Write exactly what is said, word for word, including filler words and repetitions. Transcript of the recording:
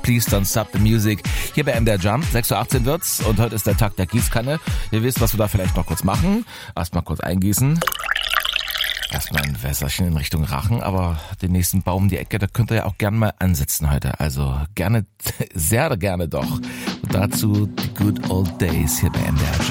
Please Don't Stop the Music. Hier bei M D R Jump, sechs Uhr achtzehn wird's und heute ist der Tag der Gießkanne. Ihr wisst, was wir da vielleicht noch kurz machen. Erstmal kurz eingießen. Erstmal ein Wässerchen in Richtung Rachen, aber den nächsten Baum um die Ecke, da könnt ihr ja auch gerne mal ansetzen heute. Also gerne, sehr gerne doch. Und dazu die Good Old Days hier bei M D R Jump.